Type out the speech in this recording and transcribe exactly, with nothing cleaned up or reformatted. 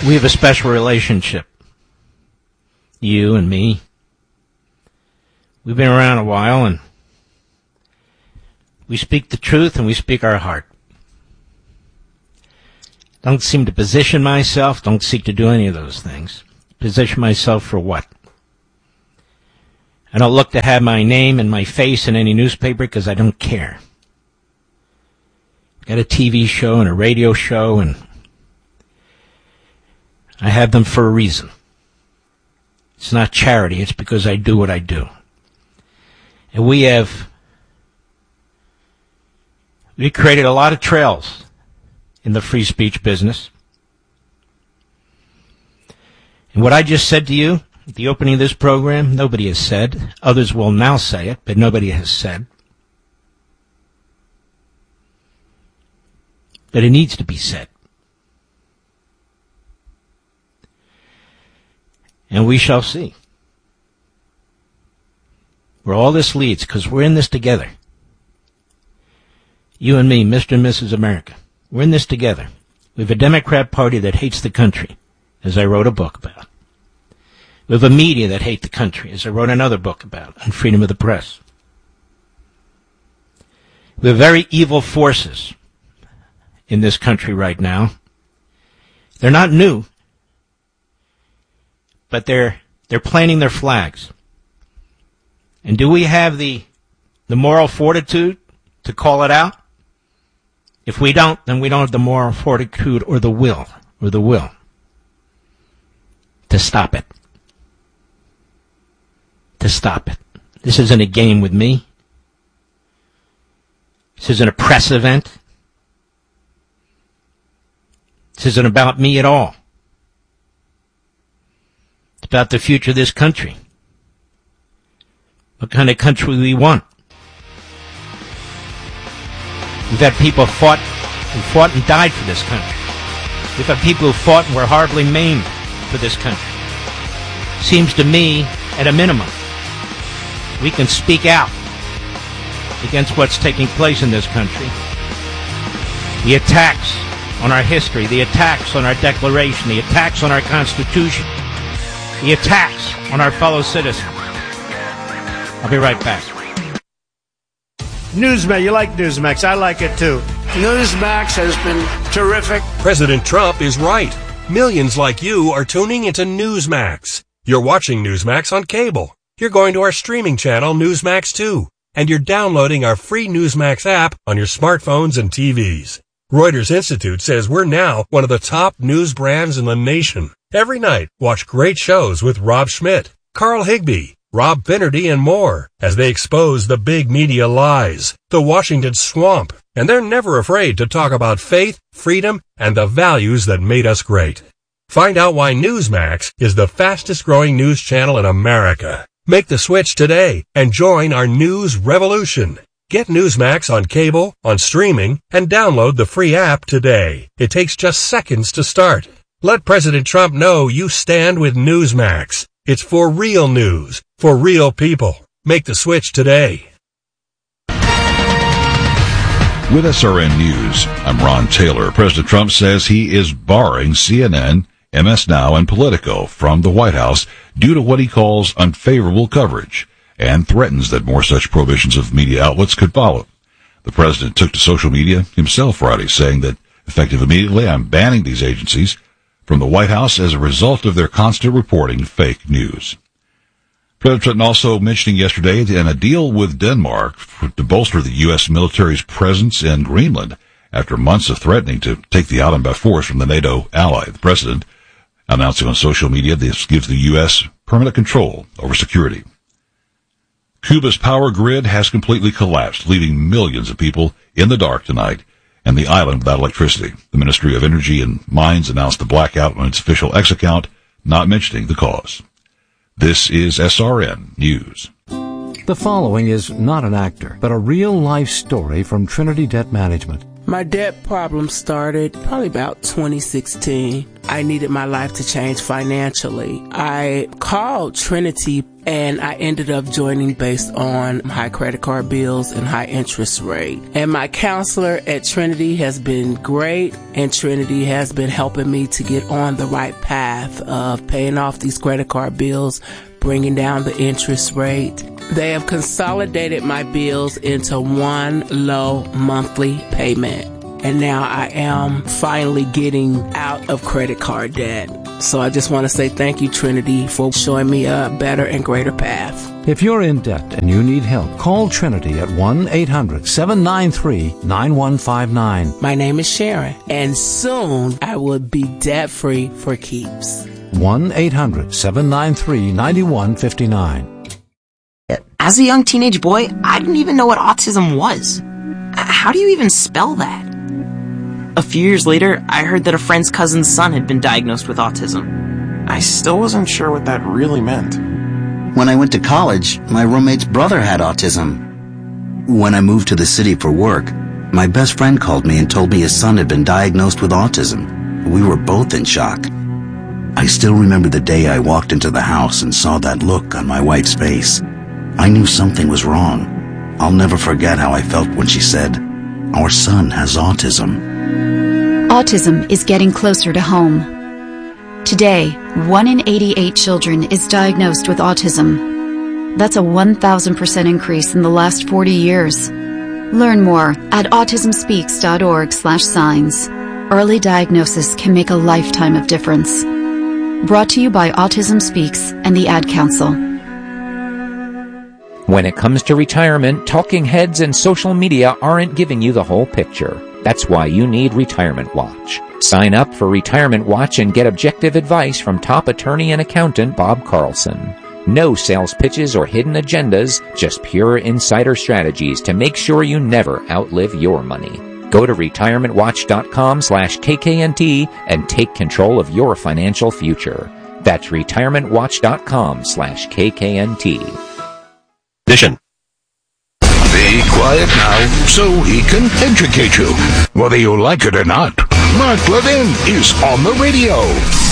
We have a special relationship. You and me. We've been around a while, and we speak the truth and we speak our heart. Don't seem to position myself, don't seek to do any of those things. Position myself for what? I don't look to have my name and my face in any newspaper because I don't care. I've got a T V show and a radio show, and I have them for a reason. It's not charity, it's because I do what I do. And we have we created a lot of trails in the free speech business. And what I just said to you at the opening of this program, nobody has said. Others will now say it, but nobody has said. But it needs to be said. And we shall see where all this leads, because we're in this together. You and me, Mister and Missus America. We're in this together. We have a Democrat Party that hates the country, as I wrote a book about. We have a media that hate the country, as I wrote another book about, on freedom of the press. We have very evil forces in this country right now. They're not new, but they're they're planting their flags. And do we have the the moral fortitude to call it out? If we don't, then we don't have the moral fortitude or the will, or the will to stop it. To stop it. This isn't a game with me. This isn't a press event. This isn't about me at all. It's about the future of this country. What kind of country we want. We've had people who fought and fought and died for this country. We've had people who fought and were horribly maimed for this country. Seems to me, at a minimum, we can speak out against what's taking place in this country. The attacks on our history, the attacks on our Declaration, the attacks on our Constitution, the attacks on our fellow citizens. I'll be right back. Newsmax, you like Newsmax. I like it too. Newsmax has been terrific. President Trump is right. Millions like you are tuning into Newsmax. You're watching Newsmax on cable. You're going to our streaming channel, Newsmax two. And you're downloading our free Newsmax app on your smartphones and T Vs. Reuters Institute says we're now one of the top news brands in the nation. Every night, watch great shows with Rob Schmidt, Carl Higbie, Rob Finnerty, and more as they expose the big media lies, the Washington swamp, and they're never afraid to talk about faith, freedom, and the values that made us great. Find out why Newsmax is the fastest growing news channel in America. Make the switch today and join our news revolution. Get Newsmax on cable, on streaming, and download the free app today. It takes just seconds to start. Let President Trump know you stand with Newsmax. It's for real news, for real people. Make the switch today. With S R N News, I'm Ron Taylor. President Trump says he is barring C N N, M S Now, and Politico from the White House due to what he calls unfavorable coverage, and threatens that more such prohibitions of media outlets could follow. The president took to social media himself Friday, saying that, effective immediately, I'm banning these agencies from the White House as a result of their constant reporting fake news. President also mentioning yesterday in a deal with Denmark to bolster the U S military's presence in Greenland after months of threatening to take the island by force from the NATO ally. The president announcing on social media this gives the U S permanent control over security. Cuba's power grid has completely collapsed, leaving millions of people in the dark tonight and the island without electricity. The Ministry of Energy and Mines announced the blackout on its official X account, not mentioning the cause. This is S R N News. The following is not an actor, but a real-life story from Trinity Debt Management. My debt problem started probably about twenty sixteen. I needed my life to change financially. I called Trinity and I ended up joining based on high credit card bills and high interest rate. And my counselor at Trinity has been great, and Trinity has been helping me to get on the right path of paying off these credit card bills, bringing down the interest rate. They have consolidated my bills into one low monthly payment. And now I am finally getting out of credit card debt. So I just want to say thank you, Trinity, for showing me a better and greater path. If you're in debt and you need help, call Trinity at one eight hundred seven nine three nine one five nine. My name is Sharon, and soon I will be debt-free for keeps. one eight hundred seven nine three nine one five nine. As a young teenage boy, I didn't even know what autism was. How do you even spell that? A few years later, I heard that a friend's cousin's son had been diagnosed with autism. I still wasn't sure what that really meant. When I went to college, my roommate's brother had autism. When I moved to the city for work, my best friend called me and told me his son had been diagnosed with autism. We were both in shock. I still remember the day I walked into the house and saw that look on my wife's face. I knew something was wrong. I'll never forget how I felt when she said, "Our son has autism." Autism is getting closer to home. Today, one in eighty-eight children is diagnosed with autism. That's a one thousand percent increase in the last forty years. Learn more at autism speaks dot org slash signs. Early diagnosis can make a lifetime of difference. Brought to you by Autism Speaks and the Ad Council. When it comes to retirement, talking heads and social media aren't giving you the whole picture. That's why you need Retirement Watch. Sign up for Retirement Watch and get objective advice from top attorney and accountant Bob Carlson. No sales pitches or hidden agendas, just pure insider strategies to make sure you never outlive your money. Go to retirement watch dot com slash K K N T and take control of your financial future. That's retirement watch dot com slash K K N T. Edition. Be quiet now so he can educate you, whether you like it or not. Mark Levin is on the radio.